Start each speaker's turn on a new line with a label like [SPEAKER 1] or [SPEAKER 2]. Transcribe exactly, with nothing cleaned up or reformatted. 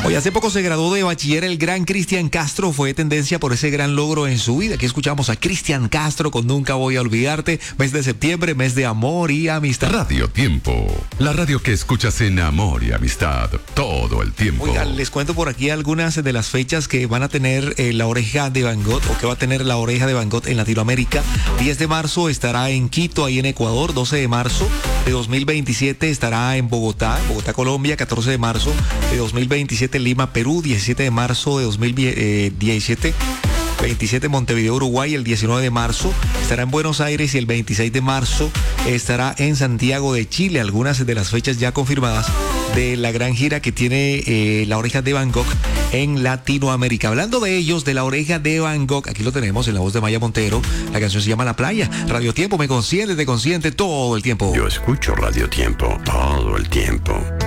[SPEAKER 1] Hoy hace poco se graduó de bachiller el gran Cristian Castro, fue tendencia por ese gran logro en su vida. Aquí escuchamos a Cristian Castro con Nunca Voy a Olvidarte, mes de septiembre, mes de amor y amistad.
[SPEAKER 2] Radio Tiempo, la radio que escuchas en amor y amistad todo el tiempo.
[SPEAKER 1] Oigan, les cuento por aquí algunas de las fechas que van a tener eh, la oreja de Van Gogh, o que va a tener la oreja de Van Gogh en Latinoamérica. diez de marzo estará en Quito, ahí en Ecuador. doce de marzo de dos mil veintisiete estará en Bogotá, Bogotá, Colombia. catorce de marzo de dos mil veintisiete Lima, Perú. diecisiete de marzo de dos mil diecisiete veintisiete Montevideo, Uruguay. El diecinueve de marzo estará en Buenos Aires y el veintiséis de marzo estará en Santiago de Chile. Algunas de las fechas ya confirmadas de la gran gira que tiene eh, la oreja de Van Gogh en Latinoamérica. Hablando de ellos, de la oreja de Van Gogh, aquí lo tenemos en la voz de Maya Montero. La canción se llama La Playa. Radio Tiempo, me consiente, te consiente todo el tiempo.
[SPEAKER 3] Yo escucho Radio Tiempo todo el tiempo.